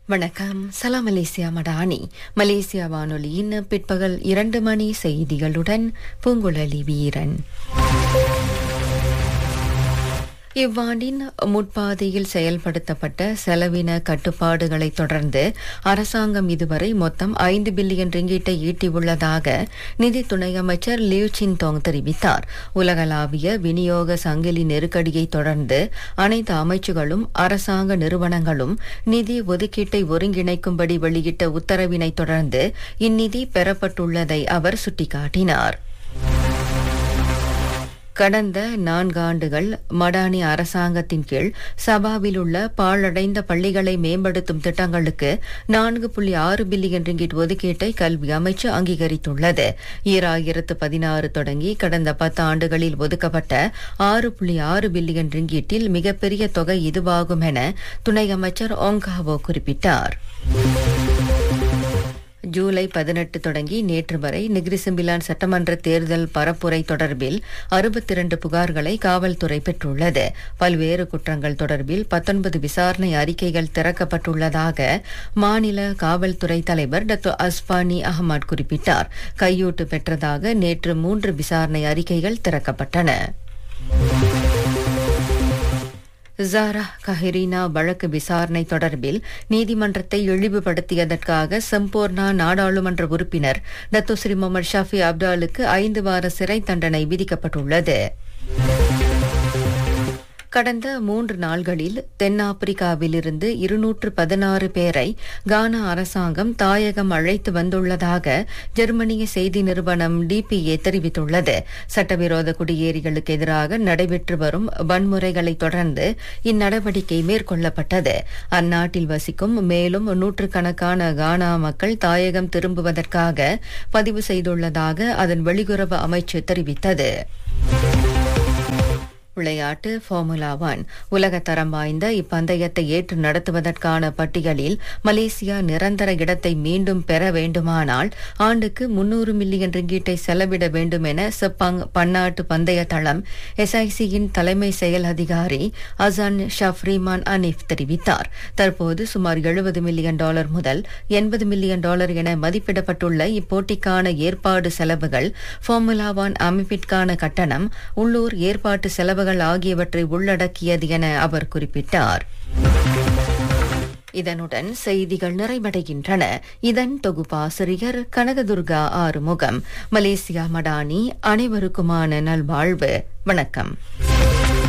வணக்கம். சலாம் Malaysia Madani. Malaysia வானொலியின் பிற்பகல் 2 மணி செய்திகளுடன் பூங்குழலி வீரன். இவ்வாண்டின் முற்பாதையில் செயல்படுத்தப்பட்ட செலவின கட்டுப்பாடுகளை தொடர்ந்து அரசாங்கம் இதுவரை மொத்தம் 5 பில்லியன் ரிங்கிட்டை ஈட்டியுள்ளதாக நிதி துணை அமைச்சர் லியூ சின்தோங் தெரிவித்தார். உலகளாவிய விநியோக சங்கிலி நெருக்கடியை தொடர்ந்து அனைத்து அமைச்சுகளும் அரசாங்க நிறுவனங்களும் நிதி ஒதுக்கீட்டை ஒருங்கிணைக்கும்படி வெளியிட்ட உத்தரவினை தொடர்ந்து இந்நிதி பெறப்பட்டுள்ளதை அவர் சுட்டிக்காட்டினார். கடந்த 4 ஆண்டுகள் மடானி அரசாங்கத்தின் கீழ் சபாவில் உள்ள பாழடைந்த பள்ளிகளை மேம்படுத்தும் திட்டங்களுக்கு 4.6 பில்லியன் ரிங்கிட் ஒதுக்கீட்டை கல்வி அமைச்சு அங்கீகரித்துள்ளது. 2016 தொடங்கி கடந்த 10 ஆண்டுகளில் ஒதுக்கப்பட்ட 6.6 பில்லியன் ரிங்கிட்டில் மிகப்பெரிய தொகை இதுவாகும் என துணை அமைச்சர் ஓங்காவோ குறிப்பிட்டார். ஜூலை 18 தொடங்கி நேற்று வரை நெகிரி செம்பிலான் சட்டமன்ற தேர்தல் பரப்புரை தொடர்பில் 62 புகார்களை காவல்துறை பெற்றுள்ளது. பல்வேறு குற்றங்கள் தொடர்பில் 19 விசாரணை அறிக்கைகள் திறக்கப்பட்டுள்ளதாக மாநில காவல்துறை தலைவர் டாக்டர் அஸ்பானி அஹ்மத் குறிப்பிட்டார். கையூட்டு பெற்றதாக நேற்று 3 விசாரணை அறிக்கைகள் திறக்கப்பட்டன. ஜாரா கஹிரினா வழக்கு விசாரணை தொடர்பில் நீதிமன்றத்தை இழிவுபடுத்தியதற்காக சம்பூர்ணா நாடாளுமன்ற உறுப்பினர் டத்தோ ஸ்ரீ முகமது ஷாஃபி அப்டாலுக்கு 5 வார சிறை தண்டனை விதிக்கப்பட்டுள்ளது. கடந்த 3 நாள்களில் தென்னாப்பிரிக்காவிலிருந்து 216 பேரை கானா அரசாங்கம் தாயகம் அழைத்து வந்துள்ளதாக ஜெர்மனிய செய்தி நிறுவனம் டிபிஏ தெரிவித்துள்ளது. சட்டவிரோத குடியேறிகளுக்கு எதிராக நடைபெற்று வரும் வன்முறைகளை தொடர்ந்து இந்நடவடிக்கை மேற்கொள்ளப்பட்டது. அந்நாட்டில் வசிக்கும் மேலும் நூற்றுக்கணக்கான கானா மக்கள் தாயகம் திரும்புவதற்காக பதிவு செய்துள்ளதாக அதன் வெளியுறவு அமைச்சு தெரிவித்தது. விளையாட்டு ஃபார்முலா 1 உலகத்தரம் வாய்ந்த இப்பந்தயத்தை ஏற்று நடத்துவதற்கான பட்டியலில் மலேசியா நிரந்தர இடத்தை மீண்டும் பெற வேண்டுமானால் ஆண்டுக்கு 300 மில்லியன் ரிங்கீட்டை செலவிட வேண்டும் என செப்பாங் பன்னாட்டு பந்தய தளம் எஸ்ஐசியின் தலைமை செயல் அதிகாரி அசான் ஷாஃப்ரிமான் அனீஃப் தெரிவித்தார். தற்போது சுமார் $70 மில்லியன் முதல் $80 மில்லியன் என மதிப்பிடப்பட்டுள்ள இப்போட்டிக்கான ஏற்பாடு செலவுகள், ஃபார்முலா 1 அமைப்பிற்கான கட்டணம், உள்ளூர் ஏற்பாட்டு செலவு ஆகியவற்றை உள்ளடக்கியது என அவர் குறிப்பிட்டார். இதனுடன் செய்திகள் நிறைவடைகின்றன. இதன் தொகுப்பாசிரியர் கனகதுர்கா ஆறுமுகம். மலேசியா மடானி. அனைவருக்குமான நல்வாழ்வு. வணக்கம்.